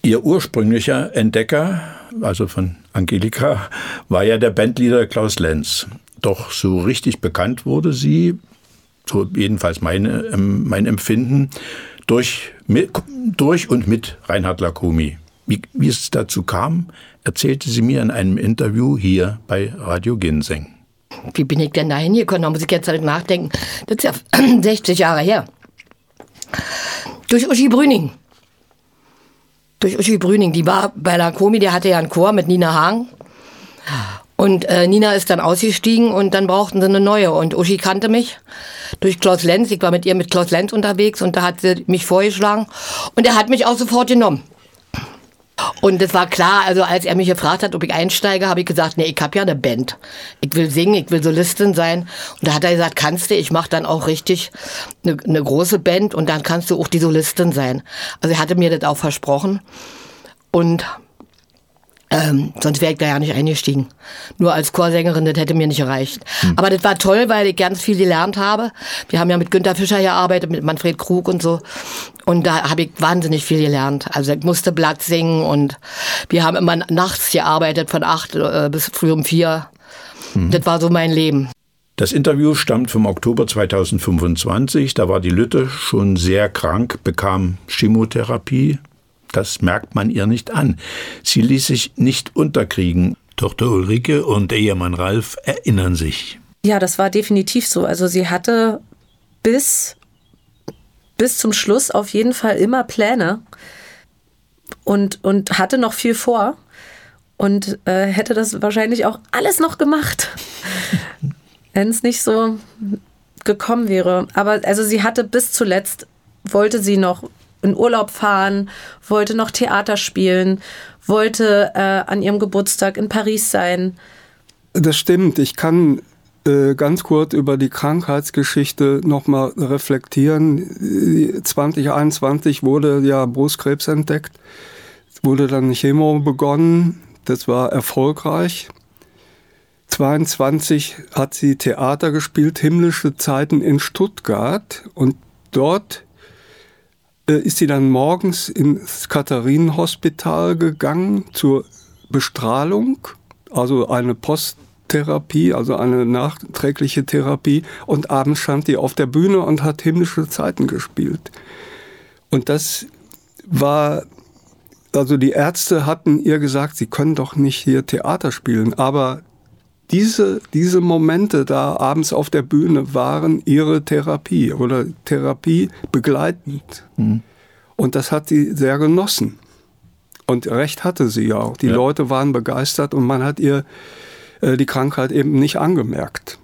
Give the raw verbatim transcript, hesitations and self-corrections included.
Ihr ursprünglicher Entdecker, also von Angelika, war ja der Bandleader Klaus Lenz. Doch so richtig bekannt wurde sie, so jedenfalls meine, mein Empfinden, durch, durch und mit Reinhard Lacomie. Wie, wie es dazu kam, erzählte sie mir in einem Interview hier bei Radio Ginseng. Wie bin ich denn da hingekommen? Da muss ich jetzt halt nachdenken. Das ist ja sechzig Jahre her. Durch Uschi Brüning. Durch Uschi Brüning. Die war bei Lacomie, der hatte ja einen Chor mit Nina Hagen. Und äh, Nina ist dann ausgestiegen und dann brauchten sie eine neue. Und Uschi kannte mich durch Klaus Lenz. Ich war mit ihr mit Klaus Lenz unterwegs und da hat sie mich vorgeschlagen. Und er hat mich auch sofort genommen. Und es war klar, also als er mich gefragt hat, ob ich einsteige, habe ich gesagt, nee, ich habe ja eine Band. Ich will singen, ich will Solistin sein. Und da hat er gesagt, kannst du, ich mache dann auch richtig eine, eine große Band und dann kannst du auch die Solistin sein. Also er hatte mir das auch versprochen. Und Ähm, sonst wäre ich da ja nicht eingestiegen. Nur als Chorsängerin, das hätte mir nicht gereicht. Hm. Aber das war toll, weil ich ganz viel gelernt habe. Wir haben ja mit Günter Fischer gearbeitet, mit Manfred Krug und so. Und da habe ich wahnsinnig viel gelernt. Also ich musste Blatt singen und wir haben immer nachts gearbeitet von acht äh, bis früh um vier. Hm. Das war so mein Leben. Das Interview stammt vom Oktober zweitausendfünfundzwanzig. Da war die Lütte schon sehr krank, bekam Chemotherapie. Das merkt man ihr nicht an. Sie ließ sich nicht unterkriegen. Tochter Ulrike und Ehemann Ralf erinnern sich. Ja, das war definitiv so. Also sie hatte bis, bis zum Schluss auf jeden Fall immer Pläne und, und hatte noch viel vor und äh, hätte das wahrscheinlich auch alles noch gemacht, wenn es nicht so gekommen wäre. Aber also sie hatte bis zuletzt, wollte sie noch in Urlaub fahren, wollte noch Theater spielen, wollte äh, an ihrem Geburtstag in Paris sein. Das stimmt. Ich kann äh, ganz kurz über die Krankheitsgeschichte nochmal reflektieren. zwanzig einundzwanzig wurde ja Brustkrebs entdeckt. Es wurde dann Chemo begonnen. Das war erfolgreich. zweiundzwanzig hat sie Theater gespielt, Himmlische Zeiten in Stuttgart. Und dort ist sie dann morgens ins Katharinenhospital gegangen zur Bestrahlung, also eine Posttherapie, also eine nachträgliche Therapie. Und abends stand sie auf der Bühne und hat Himmlische Zeiten gespielt. Und das war, also die Ärzte hatten ihr gesagt, sie können doch nicht hier Theater spielen, aber Diese, diese Momente da abends auf der Bühne waren ihre Therapie oder Therapie begleitend. Mhm. Und das hat sie sehr genossen. Und recht hatte sie ja auch. Die ja. Leute waren begeistert und man hat ihr äh, die Krankheit eben nicht angemerkt.